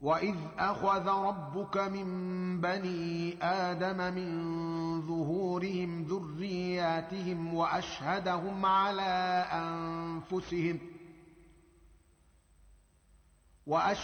وإذ أخذ ربك من بني آدم من ظهورهم ذرياتهم وأشهدهم على